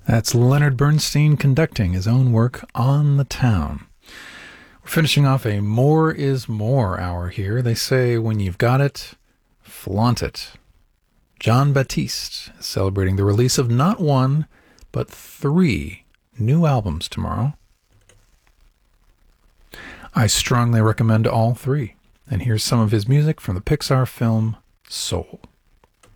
That's Leonard Bernstein conducting his own work on the town. We're finishing off a more is more hour here. They say when you've got it, flaunt it. Jon Batiste is celebrating the release of not one, but 3 new albums tomorrow. I strongly recommend all 3. And here's some of his music from the Pixar film Soul.